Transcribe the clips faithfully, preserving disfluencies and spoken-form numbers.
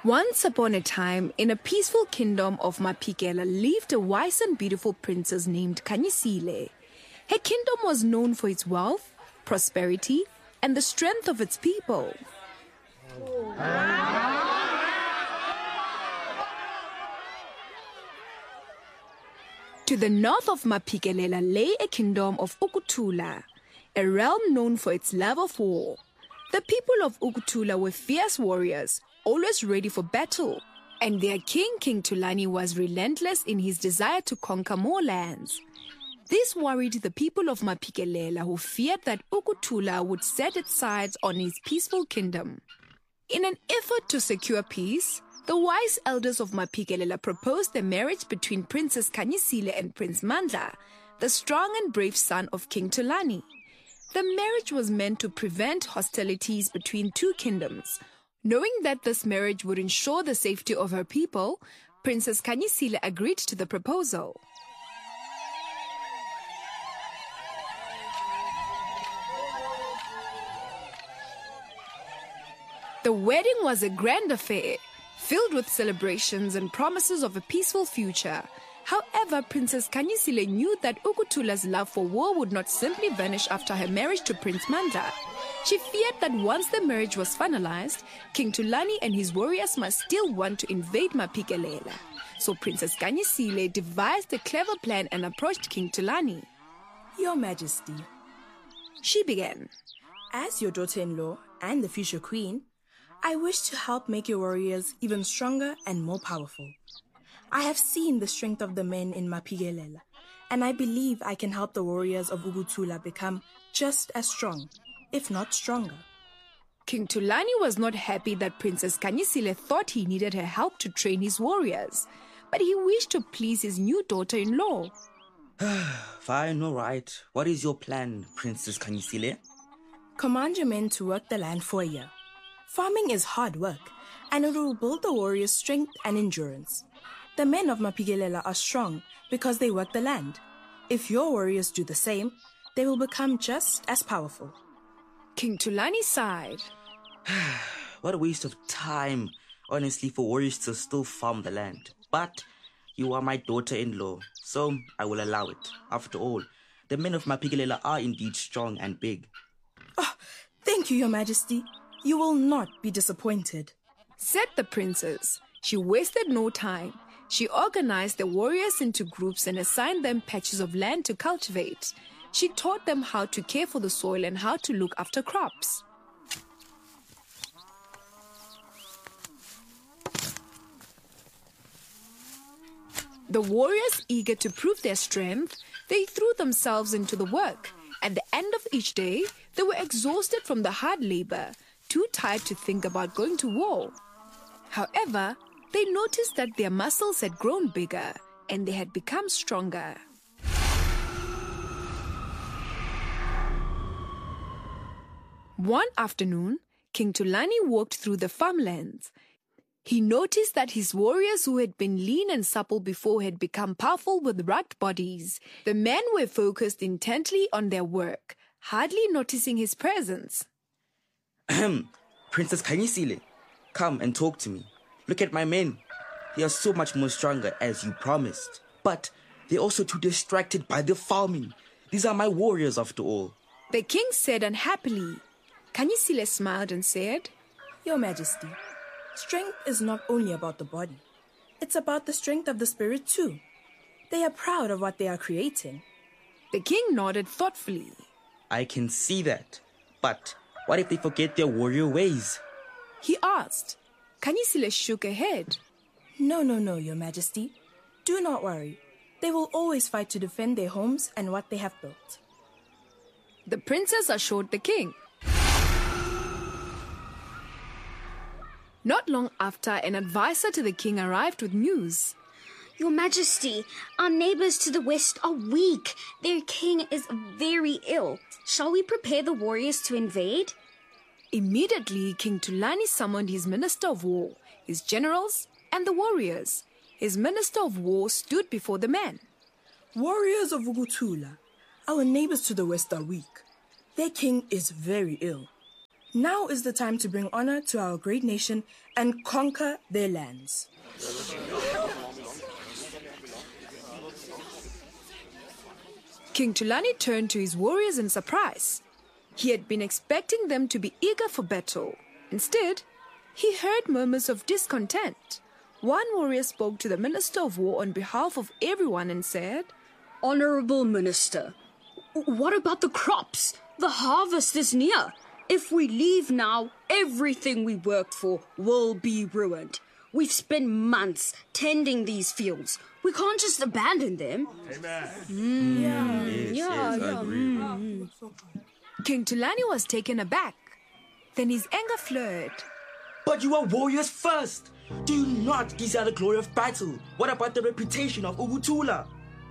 Once upon a time, in a peaceful kingdom of Maphikela lived a wise and beautiful princess named Khanyisile. Her kingdom was known for its wealth, prosperity, and the strength of its people. To the north of Maphikelela lay a kingdom of Ukuthula, a realm known for its love of war. The people of Ukuthula were fierce warriors, always ready for battle, and their king, King Thulani, was relentless in his desire to conquer more lands. This worried the people of Maphikelela, who feared that Ukuthula would set its sights on his peaceful kingdom. In an effort to secure peace, the wise elders of Maphikelela proposed the marriage between Princess Khanyisile and Prince Mandla, the strong and brave son of King Thulani. The marriage was meant to prevent hostilities between two kingdoms. Knowing that this marriage would ensure the safety of her people, Princess Khanyisile agreed to the proposal. The wedding was a grand affair, filled with celebrations and promises of a peaceful future. However, Princess Khanyisile knew that Ukuthula's love for war would not simply vanish after her marriage to Prince Mandla. She feared that once the marriage was finalized, King Thulani and his warriors must still want to invade Maphikelela. So Princess Khanyisile devised a clever plan and approached King Thulani. Your Majesty, she began, as your daughter-in-law and the future queen, I wish to help make your warriors even stronger and more powerful. I have seen the strength of the men in Maphikelela, and I believe I can help the warriors of Ukuthula become just as strong, if not stronger. King Thulani was not happy that Princess Khanyisile thought he needed her help to train his warriors, but he wished to please his new daughter-in-law. Fine, all right. What is your plan, Princess Khanyisile? Command your men to work the land for a year. Farming is hard work, and it will build the warriors' strength and endurance. The men of Maphikelela are strong because they work the land. If your warriors do the same, they will become just as powerful. King Thulani sighed. What a waste of time, honestly, for warriors to still farm the land. But you are my daughter-in-law, so I will allow it. After all, the men of Maphikelela are indeed strong and big. Oh, thank you, Your Majesty. You will not be disappointed, said the princess. She wasted no time. She organized the warriors into groups and assigned them patches of land to cultivate. She taught them how to care for the soil and how to look after crops. The warriors, eager to prove their strength, they threw themselves into the work. At the end of each day, they were exhausted from the hard labor, too tired to think about going to war. However, they noticed that their muscles had grown bigger and they had become stronger. One afternoon, King Thulani walked through the farmlands. He noticed that his warriors, who had been lean and supple before, had become powerful with rugged bodies. The men were focused intently on their work, hardly noticing his presence. Ahem, Princess Khanyisile, come and talk to me. Look at my men. They are so much more stronger, as you promised. But they're also too distracted by the farming. These are my warriors, after all. The king said unhappily. Khanyisile smiled and said, Your Majesty, strength is not only about the body. It's about the strength of the spirit, too. They are proud of what they are creating. The king nodded thoughtfully. I can see that. But what if they forget their warrior ways? He asked. Khanyisile shook her head. No, no, no, Your Majesty. Do not worry. They will always fight to defend their homes and what they have built. The princess assured the king. Not long after, an advisor to the king arrived with news. Your Majesty, our neighbors to the west are weak. Their king is very ill. Shall we prepare the warriors to invade? Immediately, King Thulani summoned his Minister of War, his generals, and the warriors. His Minister of War stood before the men. Warriors of Ukuthula, our neighbors to the west are weak. Their king is very ill. Now is the time to bring honor to our great nation and conquer their lands. King Tulani turned to his warriors in surprise. He had been expecting them to be eager for battle. Instead, he heard murmurs of discontent. One warrior spoke to the Minister of War on behalf of everyone and said, Honorable Minister, what about the crops? The harvest is near. If we leave now, everything we worked for will be ruined. We've spent months tending these fields. We can't just abandon them. Amen. Mm. Yeah. Yes, Yeah, yes, I yeah. agree. Mm. King Tulani was taken aback. Then his anger flared. But you are warriors first. Do you not desire the glory of battle? What about the reputation of Ukuthula?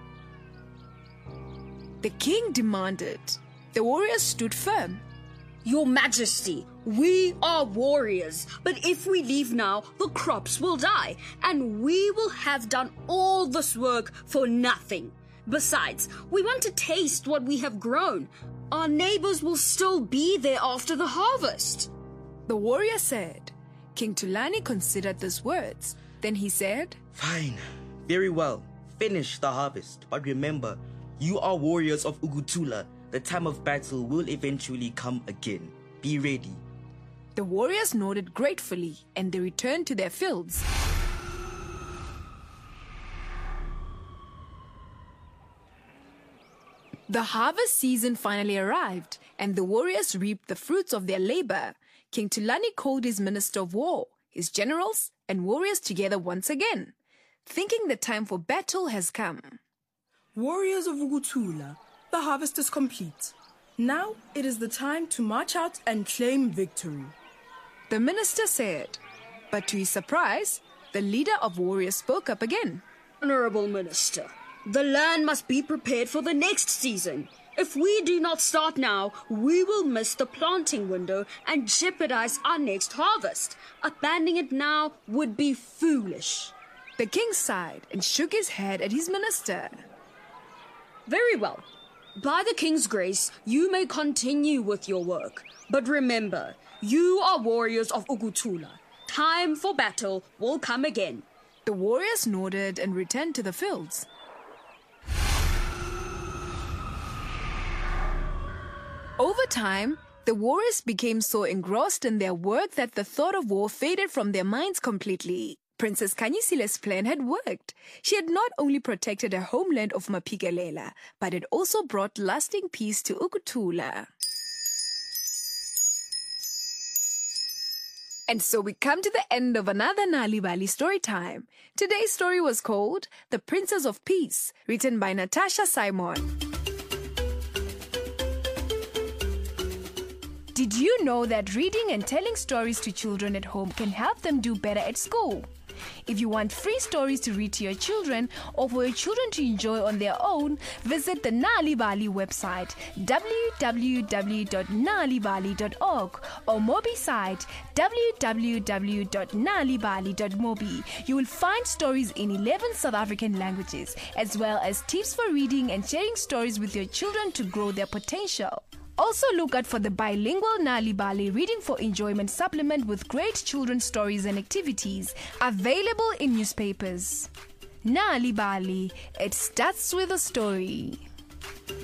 The king demanded. The warriors stood firm. Your Majesty, we are warriors, but if we leave now, the crops will die, and we will have done all this work for nothing. Besides, we want to taste what we have grown. Our neighbors will still be there after the harvest. The warrior said. King Tulani considered these words. Then he said, Fine. Very well. Finish the harvest. But remember, you are warriors of Ukuthula. The time of battle will eventually come again. Be ready. The warriors nodded gratefully and they returned to their fields. The harvest season finally arrived and the warriors reaped the fruits of their labor. King Tulani called his Minister of War, his generals, and warriors together once again, thinking the time for battle has come. Warriors of Ukuthula, the harvest is complete. Now it is the time to march out and claim victory. The minister said, but to his surprise, the leader of warriors spoke up again. Honorable Minister, the land must be prepared for the next season. If we do not start now, we will miss the planting window and jeopardize our next harvest. Abandoning it now would be foolish. The king sighed and shook his head at his minister. Very well. By the king's grace, you may continue with your work. But remember, you are warriors of Ukuthula. Time for battle will come again. The warriors nodded and returned to the fields. Over time, the warriors became so engrossed in their work that the thought of war faded from their minds completely. Princess Khanyisile's plan had worked. She had not only protected her homeland of Maphikelela, but had also brought lasting peace to Ukuthula. And so we come to the end of another Nalibali story time. Today's story was called The Princess of Peace, written by Natasha Simon. Did you know that reading and telling stories to children at home can help them do better at school? If you want free stories to read to your children or for your children to enjoy on their own, visit the Nalibali website w w w dot nalibali dot org or Mobi site w w w dot nalibali dot mobi. You will find stories in eleven South African languages, as well as tips for reading and sharing stories with your children to grow their potential. Also look out for the bilingual Nalibali Reading for Enjoyment supplement with great children's stories and activities, available in newspapers. Nalibali, it starts with a story.